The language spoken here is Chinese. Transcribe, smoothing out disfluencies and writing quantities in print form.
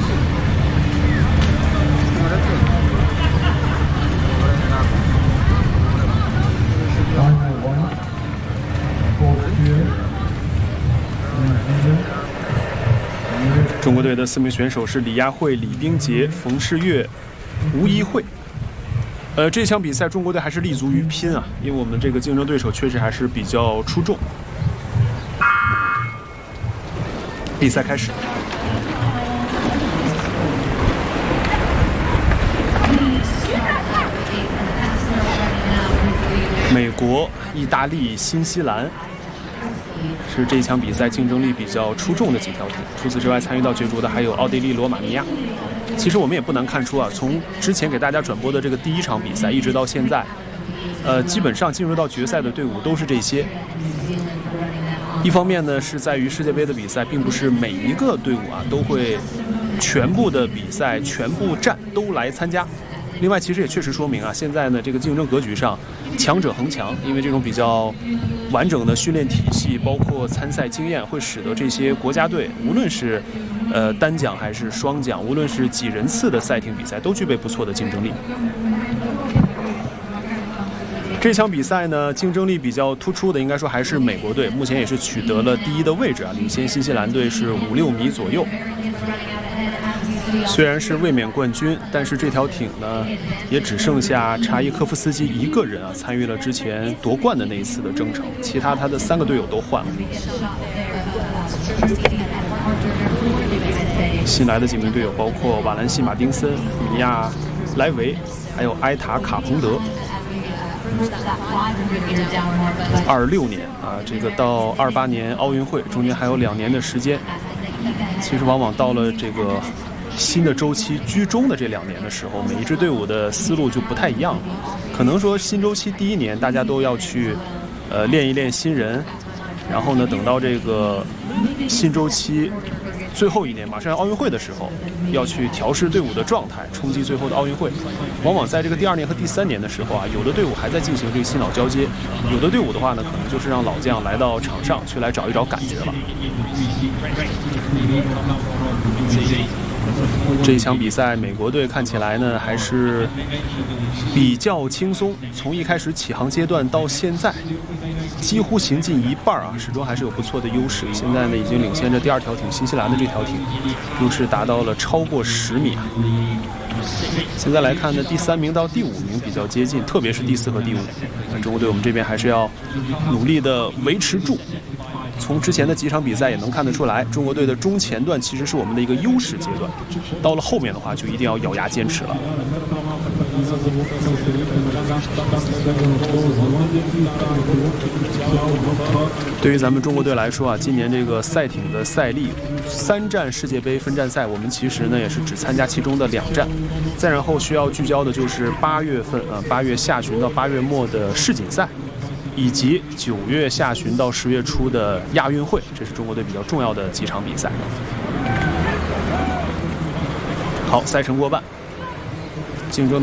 中国队的4名选手是李亚慧、李冰洁、冯世月、吴一慧。这场比赛中国队还是立足于拼啊，因为我们这个竞争对手确实还是比较出众。比赛开始。美国、意大利、新西兰是这一场比赛竞争力比较出众的几条艇。除此之外，参与到角逐的还有奥地利、罗马尼亚。其实我们也不难看出啊，从之前给大家转播的这个第一场比赛一直到现在，基本上进入到决赛的队伍都是这些。一方面呢，是在于世界杯的比赛，并不是每一个队伍啊都会全部的比赛、全部战都来参加。另外，其实也确实说明啊，现在呢这个竞争格局上，强者恒强，因为这种比较完整的训练体系，包括参赛经验，会使得这些国家队，无论是单桨还是双桨，无论是几人次的赛艇比赛，都具备不错的竞争力。这场比赛呢，竞争力比较突出的，应该说还是美国队，目前也是取得了第一的位置啊，领先新西兰队是5-6米左右。虽然是卫冕冠军，但是这条艇呢，也只剩下查伊科夫斯基一个人啊，参与了之前夺冠的那一次的征程，其他他的3个队友都换了。新来的几名队友包括瓦兰西·马丁森、米亚·莱维，还有埃塔·卡彭德。26年啊，这个到28年奥运会中间还有2年的时间。其实往往到了这个新的周期居中的这2年的时候，每一支队伍的思路就不太一样。可能说新周期第1年大家都要去练一练新人，然后呢等到这个新周期最后1年马上要奥运会的时候，要去调试队伍的状态，冲击最后的奥运会。往往在这个第2年和第3年的时候啊，有的队伍还在进行这个新老交接，有的队伍的话呢，可能就是让老将来到场上去来找一找感觉了。这一场比赛，美国队看起来呢还是比较轻松，从一开始起航阶段到现在，几乎行进一半啊，始终还是有不错的优势。现在呢已经领先着第2条艇新西兰的这条艇，优势达到了超过10米啊。现在来看呢，第3名到第5名比较接近，特别是第4和第5。那中国队我们这边还是要努力的维持住。从之前的几场比赛也能看得出来，中国队的中前段其实是我们的一个优势阶段，到了后面的话就一定要咬牙坚持了。对于咱们中国队来说啊，今年这个赛艇的赛例，3站世界杯分站赛，我们其实呢也是只参加其中的2站，再然后需要聚焦的就是8月份8月下旬到8月末的世锦赛。以及9月下旬到10月初的亚运会，这是中国队比较重要的几场比赛。好，赛程过半，竞争